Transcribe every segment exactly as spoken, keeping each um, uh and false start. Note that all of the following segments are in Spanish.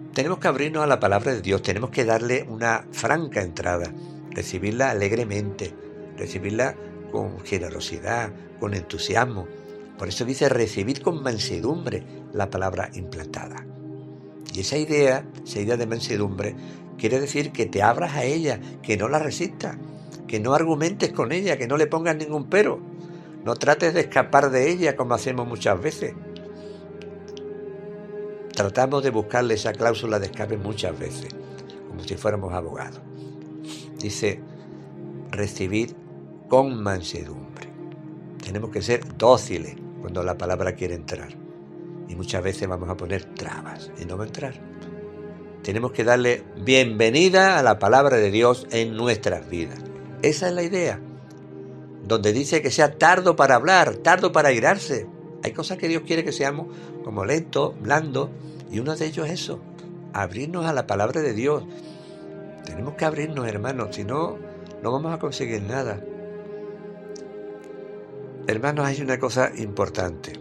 Tenemos que abrirnos a la palabra de Dios, tenemos que darle una franca entrada, recibirla alegremente, recibirla con generosidad, con entusiasmo. Por eso dice recibir con mansedumbre la palabra implantada. Y esa idea, esa idea de mansedumbre, quiere decir que te abras a ella, que no la resistas, que no argumentes con ella, que no le pongas ningún pero. No trates de escapar de ella como hacemos muchas veces. Tratamos de buscarle esa cláusula de escape muchas veces, como si fuéramos abogados. Dice, recibir con mansedumbre. Tenemos que ser dóciles cuando la palabra quiere entrar. Y muchas veces vamos a poner trabas y no va a entrar. Tenemos que darle bienvenida a la palabra de Dios en nuestras vidas. Esa es la idea. Donde dice que sea tardo para hablar, tardo para airarse. Hay cosas que Dios quiere que seamos como lentos, blandos, y uno de ellos es eso, abrirnos a la palabra de Dios. Tenemos que abrirnos, hermanos, si no, no vamos a conseguir nada. Hermanos, hay una cosa importante.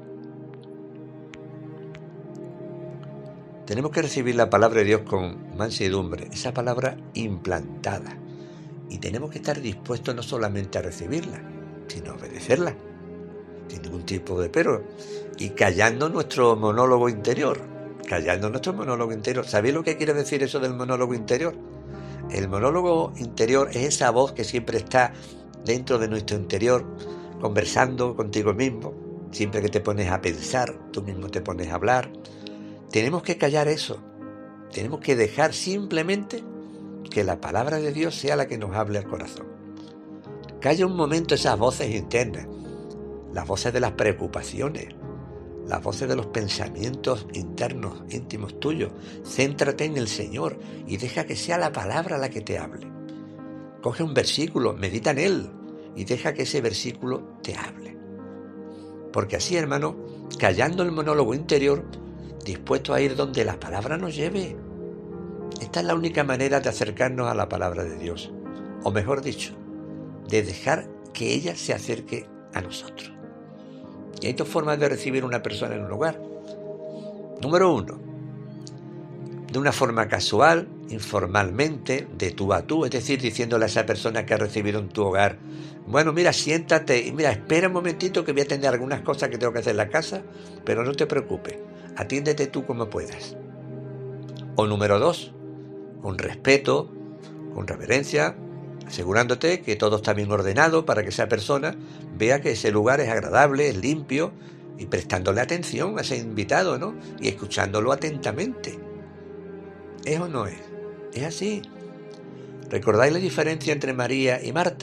Tenemos que recibir la palabra de Dios con mansedumbre, esa palabra implantada. Y tenemos que estar dispuestos no solamente a recibirla, sino a obedecerla, sin ningún tipo de pero, y callando nuestro monólogo interior, callando nuestro monólogo interior. ¿Sabéis lo que quiere decir eso del monólogo interior? El monólogo interior es esa voz que siempre está dentro de nuestro interior, conversando contigo mismo. Siempre que te pones a pensar, tú mismo te pones a hablar. Tenemos que callar eso. Tenemos que dejar simplemente que la palabra de Dios sea la que nos hable al corazón. Calla un momento esas voces internas, las voces de las preocupaciones, las voces de los pensamientos internos, íntimos tuyos. Céntrate en el Señor y deja que sea la palabra la que te hable. Coge un versículo, medita en él y deja que ese versículo te hable. Porque así, hermano, callando el monólogo interior, dispuesto a ir donde la palabra nos lleve. Esta es la única manera de acercarnos a la palabra de Dios. O mejor dicho, de dejar que ella se acerque a nosotros. Y hay dos formas de recibir a una persona en un hogar. Número uno, de una forma casual, informalmente, de tú a tú, es decir, diciéndole a esa persona que ha recibido en tu hogar, bueno, mira, siéntate y mira, espera un momentito que voy a atender algunas cosas que tengo que hacer en la casa, pero no te preocupes, atiéndete tú como puedas. O número dos, con respeto, con reverencia, asegurándote que todo está bien ordenado para que esa persona vea que ese lugar es agradable, es limpio, y prestándole atención a ese invitado, ¿no? Y escuchándolo atentamente. ¿Es o no es? Es así. ¿Recordáis la diferencia entre María y Marta?